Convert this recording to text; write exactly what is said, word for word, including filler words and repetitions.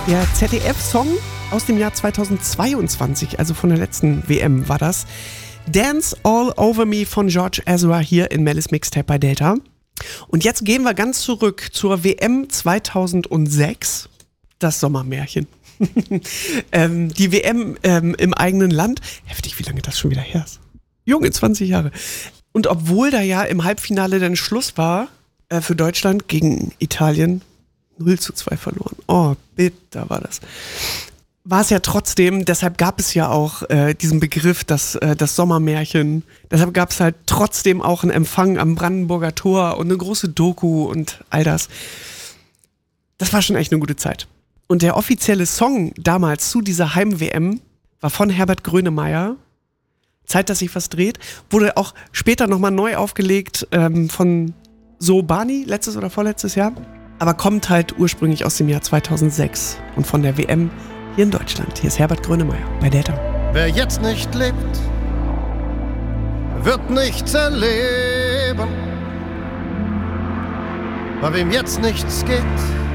Der Z D F-Song aus dem Jahr zweitausendzweiundzwanzig, also von der letzten W M war das. Dance All Over Me von George Ezra hier in Mel's Mixtape bei Delta. Und jetzt gehen wir ganz zurück zur W M zweitausendsechs, das Sommermärchen. ähm, die W M ähm, im eigenen Land. Heftig, wie lange das schon wieder her ist. Junge, zwanzig Jahre. Und obwohl da ja im Halbfinale dann Schluss war äh, für Deutschland gegen Italien, null zu zwei verloren. Oh, bitter war das. War es ja trotzdem, deshalb gab es ja auch äh, diesen Begriff, das, äh, das Sommermärchen. Deshalb gab es halt trotzdem auch einen Empfang am Brandenburger Tor und eine große Doku und all das. Das war schon echt eine gute Zeit. Und der offizielle Song damals zu dieser Heim-W M war von Herbert Grönemeyer. Zeit, dass sich was dreht. Wurde auch später nochmal neu aufgelegt ähm, von So Bani, letztes oder vorletztes Jahr. Aber kommt halt ursprünglich aus dem Jahr zweitausendsechs und von der W M hier in Deutschland. Hier ist Herbert Grönemeyer bei Delta. Wer jetzt nicht lebt, wird nichts erleben. Bei wem jetzt nichts geht,